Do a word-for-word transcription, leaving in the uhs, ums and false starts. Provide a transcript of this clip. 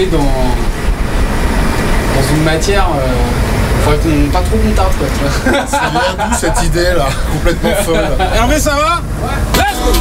retrouver dans, dans une matière. Euh, faudrait qu'on pas trop qu'on tarde quoi. Ça vient d'où cette idée là, complètement folle. Hervé, ça va? Ouais. Let's go.